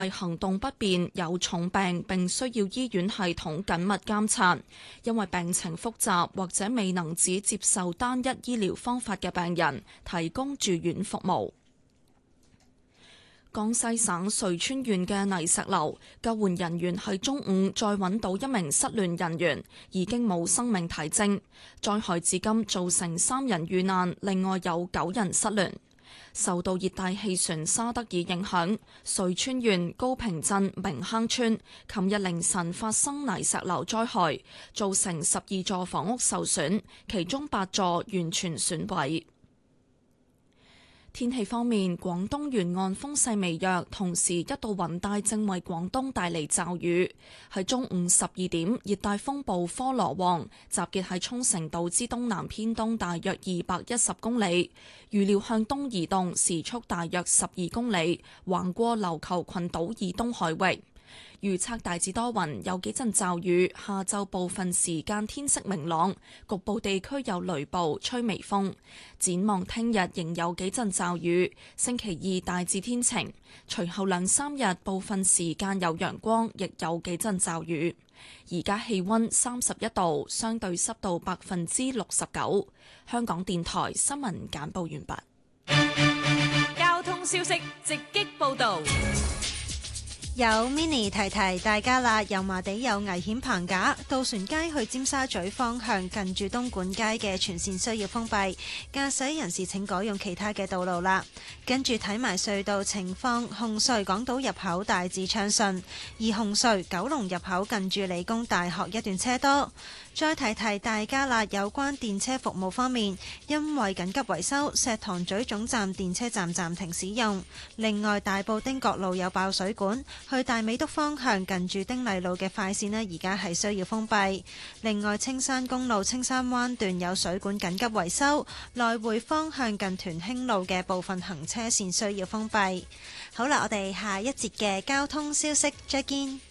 行動不便、有重病並需要醫院系統緊密監察，因為病情複雜或者未能只接受單一醫療方法嘅病人，提供住院服務。江西省遂川縣嘅泥石流，救援人員喺中午再揾到一名失聯人員，已經冇生命體徵。災害至今造成3人遇難，另外有9人失聯。受到熱帶氣旋沙德爾影響，遂川縣高平鎮明坑村琴日凌晨發生泥石流災害，造成12座房屋受損，其中8座完全損毀。天氣方面，廣東沿岸風勢微弱，同時一道雲帶正為廣東帶嚟驟雨。喺中午12點，熱帶風暴科羅旺集結喺沖繩島之東南偏東大約210公里，預料向東移動，時速大約12公里，橫過琉球群島以東海域。預測大致多雲，有幾陣驟雨，下晝部分時間天色明朗，局部地區有雷暴，吹微風。展望聽日仍有幾陣驟雨，星期2大致天晴，隨後2-3日部分時間有陽光，亦有幾陣驟雨。而家氣溫31度，相對濕度69%。香港電台新聞簡報完畢。交通消息直擊報道。 有 Mini 提提大家啦，油麻地有危險棚架，渡船街去尖沙咀方向近住東莞街嘅全線需要封閉，駕駛人士請改用其他嘅道路啦。跟住睇埋隧道情況，紅隧港島入口大致暢順，而紅隧九龍入口近住理工大學一段車多。再提提大家啦，有關電車服務方面，因為緊急維修，石塘咀總站電車站暫停使用。另外，大埔汀角路有爆水管，去大美督方向近住丁麗路嘅快線呢，而家係需要封閉。另外，青山公路青山灣段有水管緊急維修，來回方向近屯興路嘅部分行車線需要封閉。好啦，我哋下一節嘅交通消息再見。